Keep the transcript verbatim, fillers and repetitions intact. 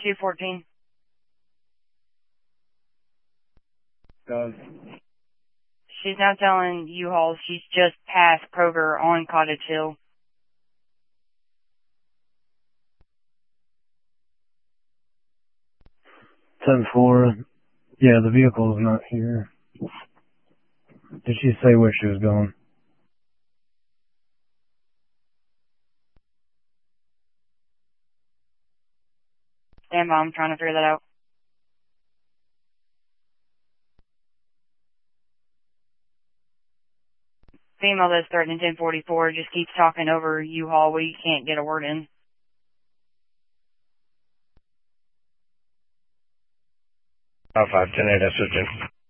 two fourteen. Does. She's now telling U-Haul she's just past Kroger on Cottage Hill. ten four. Yeah, the vehicle's not here. Did she say where she was going? Stand by, I'm trying to figure that out. Female that's threatening ten forty-four just keeps talking over U-Haul. We can't get a word in. Oh, five ten eight, that's it.